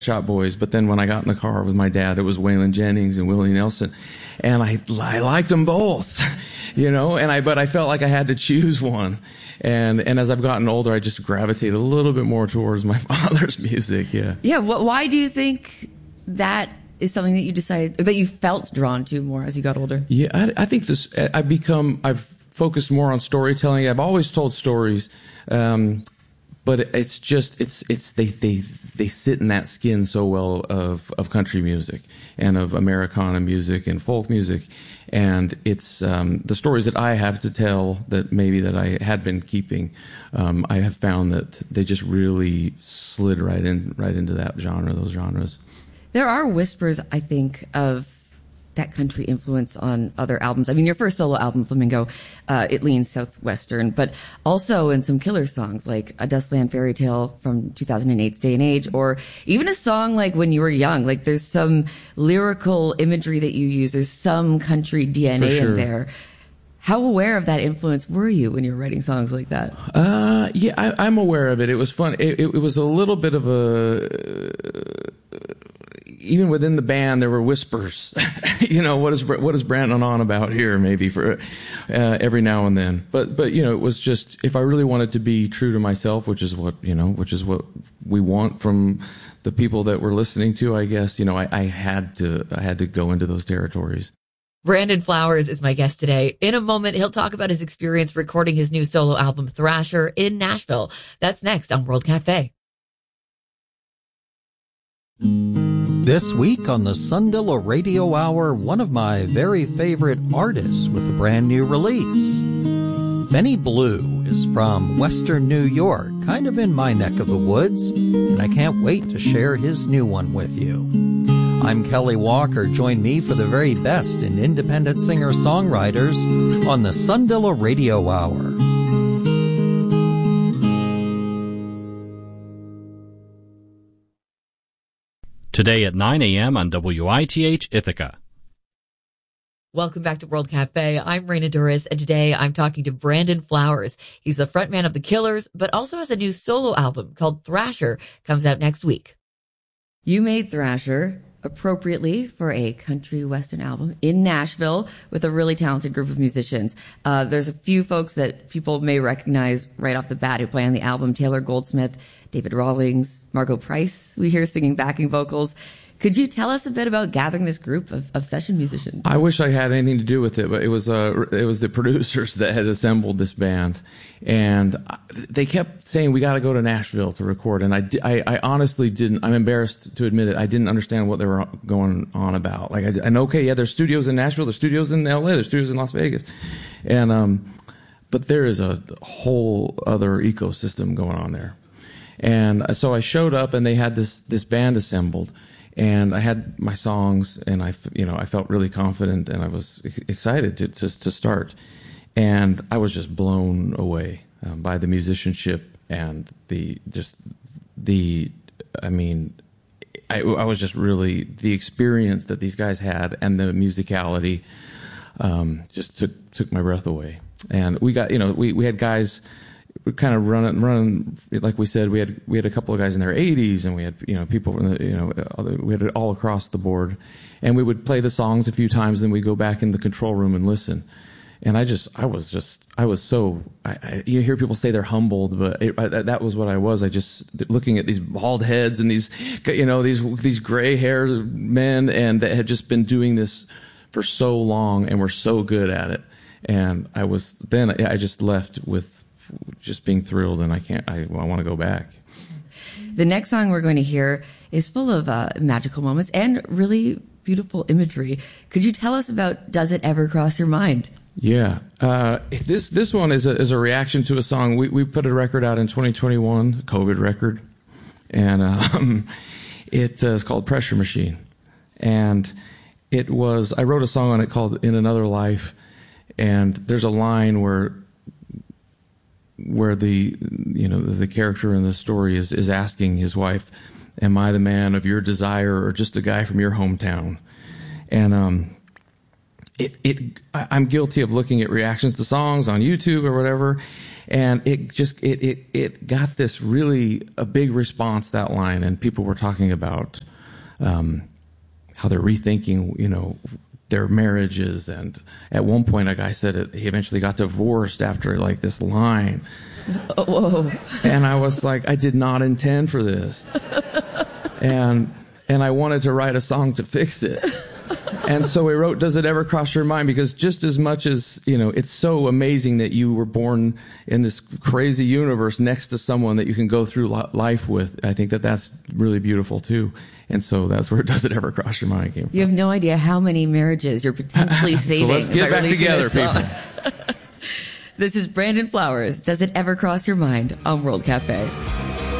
Shop Boys, but then when I got in the car with my dad, it was Waylon Jennings and Willie Nelson, and I liked them both, but I felt like I had to choose one, and as I've gotten older, I just gravitate a little bit more towards my father's music. Yeah. Why do you think that is something that you decided, or that you felt drawn to more as you got older? Yeah, I think I've focused more on storytelling. I've always told stories, but it's just they sit in that skin so well of country music and of Americana music and folk music, and it's the stories that I have to tell that I had been keeping. I have found that they just really slid right into that genre, those genres. There are whispers, I think, of that country influence on other albums. I mean, your first solo album, Flamingo, it leans southwestern, but also in some killer songs like A Dustland Fairy Tale from 2008's Day and Age, or even a song like When You Were Young. Like, there's some lyrical imagery that you use. There's some country DNA in there. How aware of that influence were you when you were writing songs like that? I'm aware of it. It was fun. It was a little bit of even within the band, there were whispers. What is Brandon on about here? Maybe for every now and then. But it was just, if I really wanted to be true to myself, which is what we want from the people that we're listening to, I guess. I had to go into those territories. Brandon Flowers is my guest today. In a moment, he'll talk about his experience recording his new solo album, Thrasher, in Nashville. That's next on World Cafe. This week on the Sundilla Radio Hour, one of my very favorite artists with a brand new release. Benny Blue is from Western New York, kind of in my neck of the woods, and I can't wait to share his new one with you. I'm Kelly Walker. Join me for the very best in independent singer-songwriters on the Sundilla Radio Hour. Today at 9 a.m. on WITH Ithaca. Welcome back to World Cafe. I'm Raina Douris, and today I'm talking to Brandon Flowers. He's the frontman of The Killers, but also has a new solo album called Thrasher, comes out next week. You made Thrasher appropriately for a country western album in Nashville with a really talented group of musicians. There's a few folks that people may recognize right off the bat who play on the album: Taylor Goldsmith, David Rawlings, Margo Price, we hear singing backing vocals. Could you tell us a bit about gathering this group of session musicians? I wish I had anything to do with it, but it was the producers that had assembled this band, and they kept saying we got to go to Nashville to record. And I honestly didn't. I'm embarrassed to admit it. I didn't understand what they were going on about. Like, there's studios in Nashville, there's studios in LA, there's studios in Las Vegas, and but there is a whole other ecosystem going on there. And so I showed up, and they had this band assembled. And I had my songs, and I felt really confident, and I was excited to start. And I was just blown away by the musicianship and I was just really, the experience that these guys had and the musicality just took my breath away. And we got, we had guys kind of running, like we said, we had a couple of guys in their 80s, and we had, people from we had it all across the board, and we would play the songs a few times, then we'd go back in the control room and listen. And you hear people say they're humbled, but that was what I was. I just looking at these bald heads and these gray haired men, and that had just been doing this for so long and were so good at it. And I just left with just being thrilled, and I want to go back. The next song we're going to hear is full of magical moments and really beautiful imagery. Could you tell us about Does It Ever Cross Your Mind? Yeah. This one is a reaction to a song. We put a record out in 2021, COVID record, and it's called Pressure Machine. And I wrote a song on it called In Another Life, and there's a line where the character in the story is asking his wife, "Am I the man of your desire, or just a guy from your hometown?" And I'm guilty of looking at reactions to songs on YouTube or whatever. And it got this really a big response, that line. And people were talking about, how they're rethinking, their marriages. And at one point, a guy said he eventually got divorced after like this line. Whoa. And I was like, I did not intend for this. And I wanted to write a song to fix it. And so we wrote, Does It Ever Cross Your Mind? Because just as much as, it's so amazing that you were born in this crazy universe next to someone that you can go through life with, I think that's really beautiful too. And so that's where Does It Ever Cross Your Mind came from. You have no idea how many marriages you're potentially saving. So let's get back together, people. This is Brandon Flowers. Does It Ever Cross Your Mind on World Cafe?